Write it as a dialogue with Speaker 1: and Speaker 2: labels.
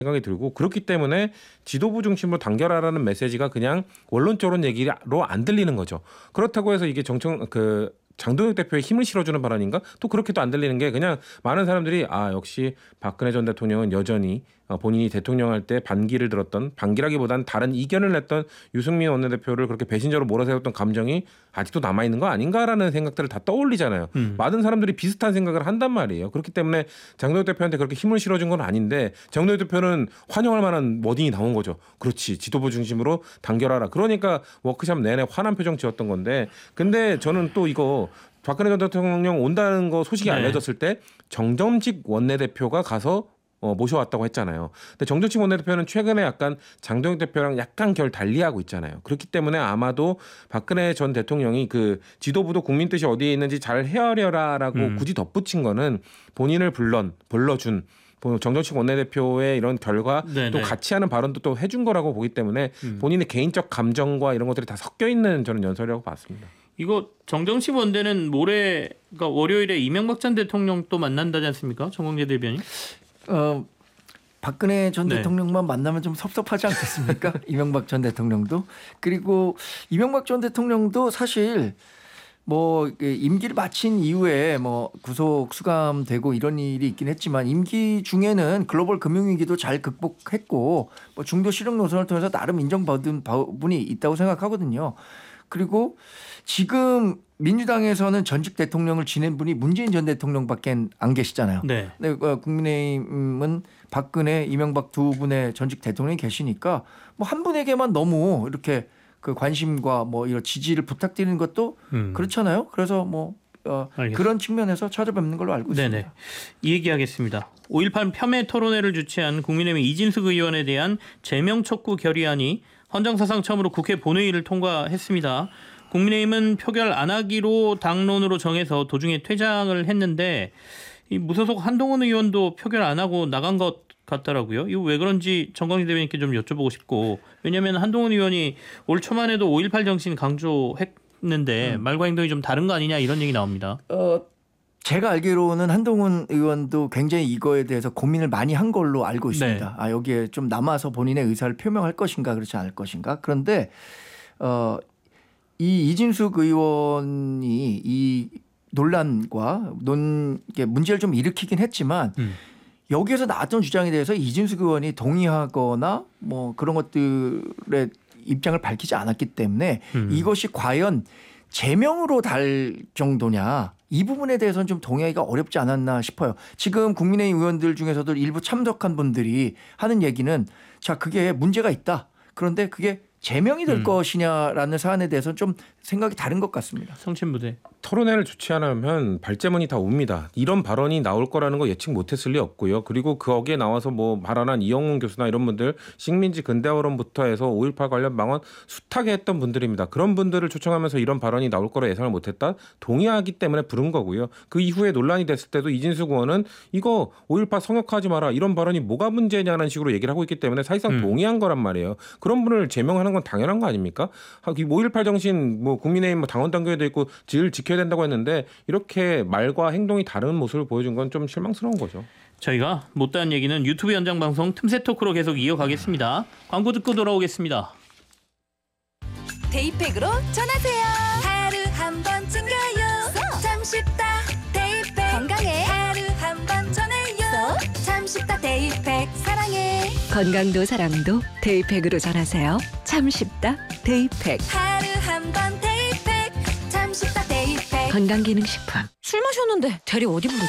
Speaker 1: 생각이 들고 그렇기 때문에 지도부 중심으로 단결하라는 메시지가 그냥 원론적인 얘기로 안 들리는 거죠. 그렇다고 해서 이게 장동혁 대표의 힘을 실어주는 발언인가? 또 그렇게도 안 들리는 게 그냥 많은 사람들이 역시 박근혜 전 대통령은 여전히 본인이 대통령 할 때 반기를 들었던 반기라기보다는 다른 이견을 냈던 유승민 원내대표를 그렇게 배신자로 몰아세웠던 감정이 아직도 남아있는 거 아닌가라는 생각들을 다 떠올리잖아요. 많은 사람들이 비슷한 생각을 한단 말이에요. 그렇기 때문에 장동혁 대표한테 그렇게 힘을 실어준 건 아닌데 장동혁 대표는 환영할 만한 워딩이 나온 거죠. 그렇지. 지도부 중심으로 단결하라. 그러니까 워크숍 내내 화난 표정 지었던 건데 근데 저는 또 이거 박근혜 전 대통령 온다는 거 소식이 알려졌을 때 정점직 원내대표가 가서 모셔왔다고 했잖아요. 근데 정점직 원내대표는 최근에 약간 장동혁 대표랑 약간 결 달리하고 있잖아요. 그렇기 때문에 아마도 박근혜 전 대통령이 그 지도부도 국민 뜻이 어디에 있는지 잘 헤아려라라고 굳이 덧붙인 거는 본인을 불러준 정정식 원내대표의 이런 결과 또 같이 하는 발언도 또 해준 거라고 보기 때문에 본인의 개인적 감정과 이런 것들이 다 섞여 있는 저는 연설이라고 봤습니다.
Speaker 2: 이거 정정식 원내는 그러니까 월요일에 이명박 전 대통령 또 만난다지 않습니까? 정광재 대변인?
Speaker 3: 박근혜 전 대통령만 만나면 좀 섭섭하지 않겠습니까? 이명박 전 대통령도. 그리고 이명박 전 대통령도 사실 임기를 마친 이후에 구속 수감되고 이런 일이 있긴 했지만 임기 중에는 글로벌 금융위기도 잘 극복했고 중도 실용 노선을 통해서 나름 인정받은 부분이 있다고 생각하거든요. 그리고 지금 민주당에서는 전직 대통령을 지낸 분이 문재인 전 대통령밖에 안 계시잖아요. 네. 국민의힘은 박근혜, 이명박 두 분의 전직 대통령이 계시니까 한 분에게만 너무 이렇게 그 관심과 이런 지지를 부탁드리는 것도 그렇잖아요. 그래서 그런 측면에서 찾아뵙는 걸로 알고 있습니다.
Speaker 2: 이 얘기하겠습니다. 5.18 폄훼 토론회를 주최한 국민의힘 이진숙 의원에 대한 제명 촉구 결의안이 헌정사상 처음으로 국회 본회의를 통과했습니다. 국민의힘은 표결 안 하기로 당론으로 정해서 도중에 퇴장을 했는데 이 무소속 한동훈 의원도 표결 안 하고 나간 것 같더라고요. 이거 왜 그런지 정광재 대변인께 좀 여쭤보고 싶고 왜냐하면 한동훈 의원이 올 초만 해도 5.18 정신 강조했는데 말과 행동이 좀 다른 거 아니냐 이런 얘기 나옵니다.
Speaker 3: 제가 알기로는 한동훈 의원도 굉장히 이거에 대해서 고민을 많이 한 걸로 알고 있습니다. 여기에 좀 남아서 본인의 의사를 표명할 것인가 그렇지 않을 것인가. 그런데 이 이진숙 의원이 이 논란과 문제를 좀 일으키긴 했지만 여기에서 나왔던 주장에 대해서 이진숙 의원이 동의하거나 그런 것들의 입장을 밝히지 않았기 때문에 이것이 과연 제명으로 달 정도냐 이 부분에 대해서는 좀 동의하기가 어렵지 않았나 싶어요. 지금 국민의힘 의원들 중에서도 일부 참석한 분들이 하는 얘기는 그게 문제가 있다. 그런데 그게 제명이 될 것이냐라는 사안에 대해서는 좀 생각이 다른 것 같습니다.
Speaker 2: 성친부대.
Speaker 1: 토론회를 주최하면 발제문이 다 옵니다. 이런 발언이 나올 거라는 거 예측 못했을 리 없고요. 그리고 거기에 나와서 발언한 이영훈 교수나 이런 분들 식민지 근대화론부터 해서 5.18 관련 망언 숱하게 했던 분들입니다. 그런 분들을 초청하면서 이런 발언이 나올 거라 예상을 못했다. 동의하기 때문에 부른 거고요. 그 이후에 논란이 됐을 때도 이진숙 의원은 이거 5.18 성역하지 마라. 이런 발언이 뭐가 문제냐는 식으로 얘기를 하고 있기 때문에 사실상 동의한 거란 말이에요. 그런 분을 제명하는 건 당연한 거 아닙니까? 5.18 정신 국민의힘 당원 당규에도 있고 지켜야 된다고 했는데 이렇게 말과 행동이 다른 모습을 보여준 건 좀 실망스러운 거죠.
Speaker 2: 저희가 못다한 얘기는 유튜브 연장 방송 틈새 토크로 계속 이어가겠습니다. 광고 듣고 돌아오겠습니다.
Speaker 4: 데이팩으로 전하세요. 하루 한 번 챙겨요. 참 쉽다 데이팩. 건강해 하루 한 번 전해요. 참 쉽다 데이팩. 사랑해
Speaker 5: 건강도 사랑도 데이팩으로 전하세요. 참 쉽다 데이팩.
Speaker 4: 하루 한 번 데이팩. 참 쉽다 데이팩.
Speaker 5: 건강기능식품.
Speaker 6: 술 마셨는데 대리 어디 부르지?